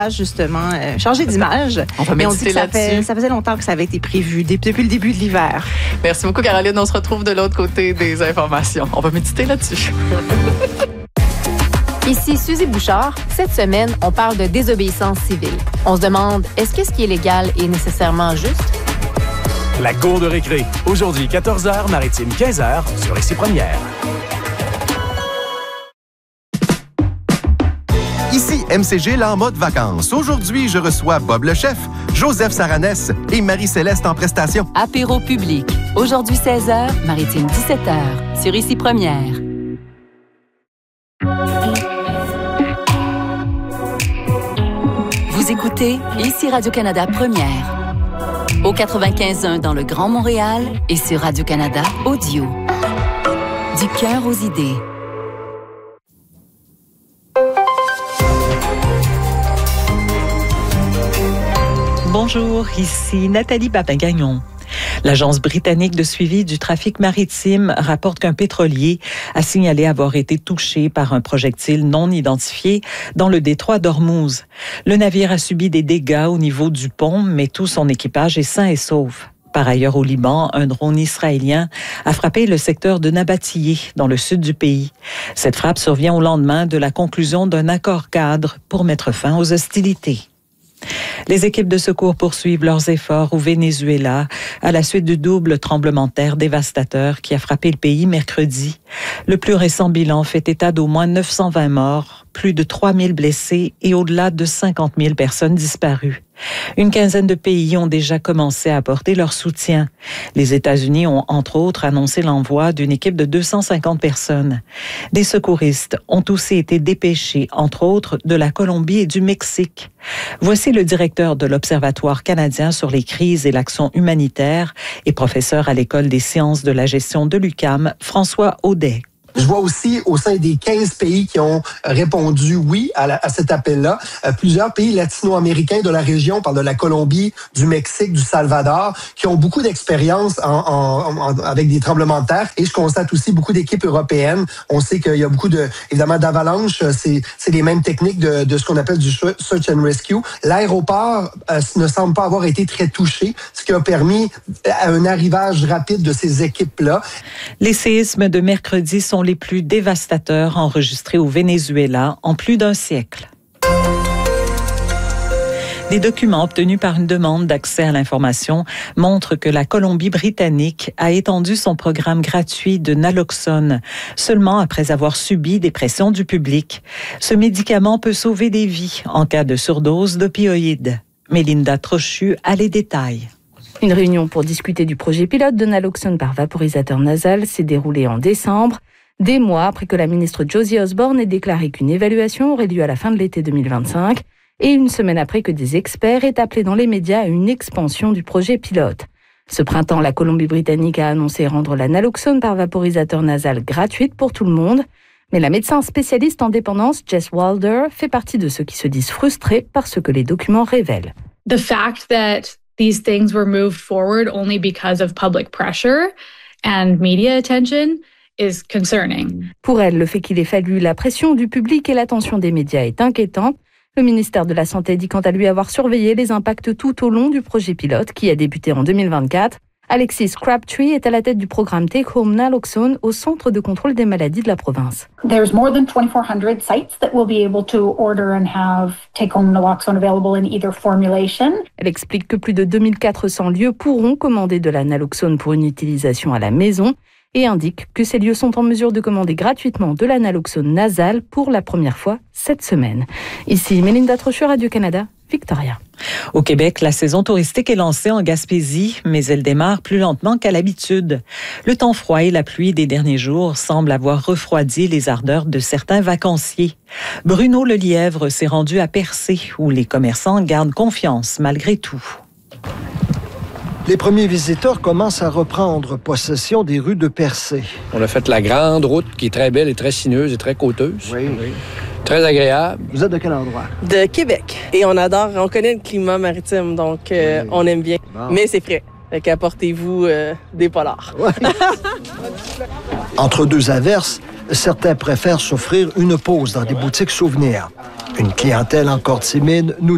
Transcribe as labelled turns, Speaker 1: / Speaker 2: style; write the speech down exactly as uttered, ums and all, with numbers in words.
Speaker 1: justement euh, changer d'image.
Speaker 2: On va
Speaker 1: mais on dit que ça,
Speaker 2: là-dessus.
Speaker 1: fait, ça faisait longtemps que ça avait été prévu depuis le début de l'hiver.
Speaker 2: Merci beaucoup, Caroline. On se retrouve de l'autre côté des informations. On va méditer là-dessus.
Speaker 3: Ici Suzy Bouchard. Cette semaine, on parle de désobéissance civile. On se demande, est-ce que ce qui est légal est nécessairement juste?
Speaker 4: La cour de récré. Aujourd'hui, quatorze heures, maritime quinze heures, sur Ici Première.
Speaker 5: Ici M C G, là en mode vacances. Aujourd'hui, je reçois Bob le chef, Joseph Saranès et Marie-Céleste en prestation.
Speaker 6: Apéro public. Aujourd'hui seize heures, maritime dix-sept heures, sur Ici Première. Vous écoutez Ici Radio-Canada Première. Au quatre-vingt-quinze point un dans le Grand Montréal et sur Radio-Canada Audio. Du cœur aux idées.
Speaker 7: Bonjour, ici Nathalie Papagagnon. L'Agence britannique de suivi du trafic maritime rapporte qu'un pétrolier a signalé avoir été touché par un projectile non identifié dans le détroit d'Ormuz. Le navire a subi des dégâts au niveau du pont, mais tout son équipage est sain et sauf. Par ailleurs, au Liban, un drone israélien a frappé le secteur de Nabatiyé, dans le sud du pays. Cette frappe survient au lendemain de la conclusion d'un accord cadre pour mettre fin aux hostilités. Les équipes de secours poursuivent leurs efforts au Venezuela à la suite du double tremblement de terre dévastateur qui a frappé le pays mercredi. Le plus récent bilan fait état d'au moins neuf cent vingt morts, plus de trois mille blessés et au-delà de cinquante mille personnes disparues. Une quinzaine de pays ont déjà commencé à apporter leur soutien. Les États-Unis ont entre autres annoncé l'envoi d'une équipe de deux cent cinquante personnes. Des secouristes ont aussi été dépêchés, entre autres de la Colombie et du Mexique. Voici le directeur de l'Observatoire canadien sur les crises et l'action humanitaire et professeur à l'École des sciences de la gestion de l'U Q A M, François Audet.
Speaker 8: Je vois aussi au sein des quinze pays qui ont répondu oui à, la, à cet appel-là, euh, plusieurs pays latino-américains de la région, on parle de la Colombie, du Mexique, du Salvador, qui ont beaucoup d'expérience en, en, en, avec des tremblements de terre. Et je constate aussi beaucoup d'équipes européennes. On sait qu'il y a beaucoup de, évidemment, d'avalanches. C'est, c'est les mêmes techniques de, de ce qu'on appelle du search and rescue. L'aéroport euh, ne semble pas avoir été très touché, ce qui a permis un arrivage rapide de ces équipes-là.
Speaker 7: Les séismes de mercredi sont les plus dévastateurs enregistrés au Venezuela en plus d'un siècle. Des documents obtenus par une demande d'accès à l'information montrent que la Colombie-Britannique a étendu son programme gratuit de naloxone seulement après avoir subi des pressions du public. Ce médicament peut sauver des vies en cas de surdose d'opioïdes. Mélinda Trochu a les détails.
Speaker 9: Une réunion pour discuter du projet pilote de naloxone par vaporisateur nasal s'est déroulée en décembre, des mois après que la ministre Josie Osborne ait déclaré qu'une évaluation aurait lieu à la fin de l'été deux mille vingt-cinq et une semaine après que des experts aient appelé dans les médias à une expansion du projet pilote. Ce printemps, la Colombie-Britannique a annoncé rendre la naloxone par vaporisateur nasal gratuite pour tout le monde, mais la médecin spécialiste en dépendance, Jess Wilder, fait partie de ceux qui se disent frustrés par ce que les documents révèlent.
Speaker 10: The fact that these things were moved forward only because of public pressure and media attention is concerning.
Speaker 9: Pour elle, le fait qu'il ait fallu la pression du public et l'attention des médias est inquiétant. Le ministère de la Santé dit quant à lui avoir surveillé les impacts tout au long du projet pilote qui a débuté en deux mille vingt-quatre. Alexis Crabtree est à la tête du programme Take Home Naloxone au Centre de contrôle des maladies de la province.
Speaker 11: There's more than twenty-four hundred sites that will be able to order and have Take Home Naloxone available in either formulation.
Speaker 9: Elle explique que plus de deux mille quatre cents lieux pourront commander de la naloxone pour une utilisation à la maison et indique que ces lieux sont en mesure de commander gratuitement de la naloxone nasale pour la première fois cette semaine. Ici, Mélinda Trochu, Radio-Canada, Victoria.
Speaker 7: Au Québec, la saison touristique est lancée en Gaspésie, mais elle démarre plus lentement qu'à l'habitude. Le temps froid et la pluie des derniers jours semblent avoir refroidi les ardeurs de certains vacanciers. Bruno Lelièvre s'est rendu à Percé, où les commerçants gardent confiance malgré tout.
Speaker 12: Les premiers visiteurs commencent à reprendre possession des rues de Percé.
Speaker 13: On a fait la grande route qui est très belle et très sinueuse et très côteuse.
Speaker 12: Oui.
Speaker 13: oui. Très agréable.
Speaker 12: Vous êtes de quel endroit?
Speaker 14: De Québec. Et on adore, on connaît le climat maritime, donc euh, oui. on aime bien. Bon. Mais c'est frais. Fait qu'apportez-vous euh, des polars. Ouais.
Speaker 12: Entre deux averses, certains préfèrent s'offrir une pause dans des boutiques souvenirs. Une clientèle encore timide nous